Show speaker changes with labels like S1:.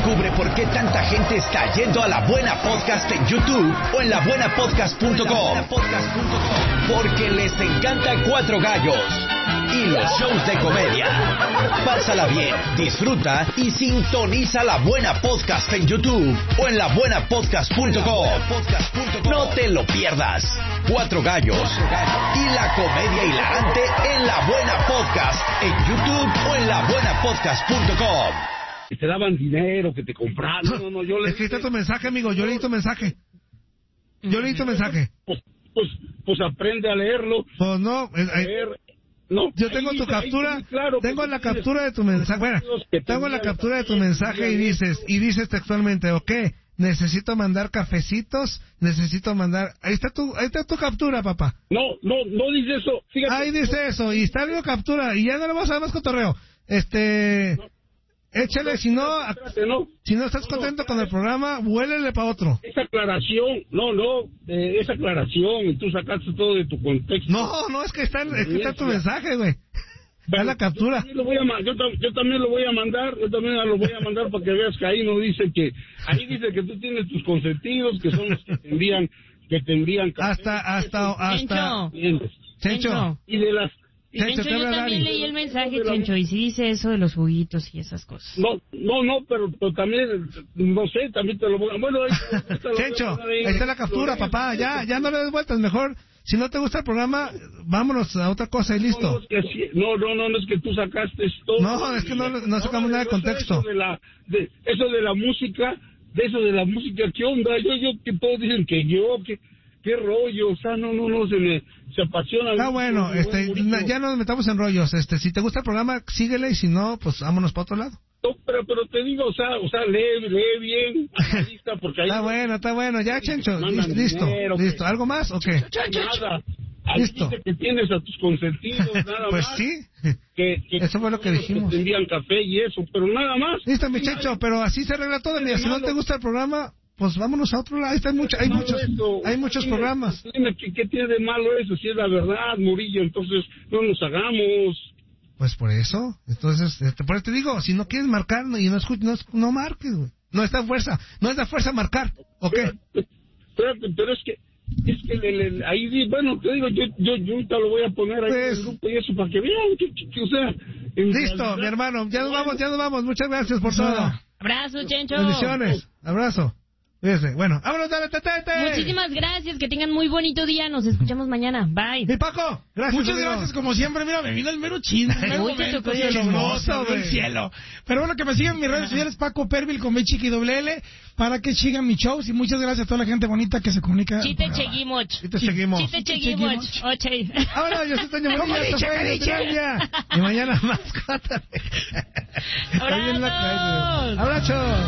S1: Descubre por qué tanta gente está yendo a La Buena Podcast en YouTube o en labuenapodcast.com. Porque les encanta Cuatro Gallos y los shows de comedia. Pásala bien, disfruta y sintoniza La Buena Podcast en YouTube o en labuenapodcast.com. No te lo pierdas. Cuatro Gallos y la comedia hilarante en La Buena Podcast en YouTube o en labuenapodcast.com.
S2: Que te daban dinero, que te compraban. No, yo le...
S3: Escrita tu mensaje, amigo. Yo leí tu mensaje.
S2: Pues aprende a leerlo.
S3: Pues no.
S2: No,
S3: yo tengo tu captura. Claro, tengo la captura de tu mensaje. Bueno, tengo la captura de tu mensaje y dices textualmente, ok, necesito mandar cafecitos, necesito mandar... Ahí está tu captura, papá.
S2: No dice eso. Fíjate.
S3: Ahí dice eso, y está la captura, y ya no le vamos a dar más cotorreo. Échale, si no estás contento con el programa, huélele para otro.
S2: Esa aclaración, esa aclaración, tú sacaste todo de tu contexto.
S3: No, es que está tu mensaje, güey. Da la captura.
S2: Yo también lo voy a mandar, para que veas que ahí no dice que, ahí dice que tú tienes tus consentidos, que son los que te envían café.
S3: Hasta. Chencho.
S2: Y de las...
S4: Chencho, yo también leí el mensaje, Chencho, y sí dice eso de los juguitos y esas cosas.
S2: Pero también, no sé, también te lo voy a... Bueno,
S3: Chencho, ahí está la captura, papá, ya no le des vueltas, mejor, si no te gusta el programa, vámonos a otra cosa y listo.
S2: No, es que tú sacaste esto.
S3: No, es que no sacamos nada de contexto.
S2: Eso de la música, ¿qué onda? Yo que todos dicen que qué rollo, o sea, se apasiona.
S3: Ah, bueno, ya no nos metamos en rollos, si te gusta el programa, síguele, y si no, pues vámonos para otro lado.
S2: No, pero te digo, o sea, lee bien, lista, porque ahí...
S3: Está bueno, ya, Chencho, listo, ¿algo más o qué?
S2: Nada, ahí
S3: listo.
S2: dice que tienes a tus consentidos, nada
S3: pues
S2: más.
S3: Sí,
S2: que
S3: eso fue lo que dijimos.
S2: Que te envían café y eso, pero nada más.
S3: Listo, mi Chencho, pero así se arregla todo, mira, si no te gusta el programa... Pues vámonos a otro lado, hay muchos programas.
S2: Dime, ¿qué tiene de malo eso? Si es la verdad, Murillo, entonces no nos hagamos.
S3: Pues por eso, entonces, por eso te digo, si no quieres marcar y no marques, güey. No es la fuerza marcar, ¿ok?
S2: Pero es que ahí, bueno, te digo, yo ahorita lo voy a poner ahí en el grupo y eso para que vean que o sea...
S3: Listo, realidad, mi hermano, ya nos vamos, muchas gracias por todo.
S4: Abrazo, Chencho.
S3: Bendiciones, abrazo. Fíjese. Bueno, vámonos, dale, tete.
S4: Muchísimas gracias, que tengan muy bonito día, nos escuchamos mañana, bye.
S3: Y Paco, gracias.
S5: Muchas gracias, como siempre, mira, me vino el mero chisme. Del cielo. Pero bueno, que me sigan en mis redes sociales, Paco Pervil con B chica y doble L, para que sigan mis shows, y muchas gracias a toda la gente bonita que se comunica.
S4: Chite seguimos. Oche.
S3: Ahora, yo soy Toño Murillo. Y mañana más.
S4: ¡Abrazos!
S3: ¡Abrazos!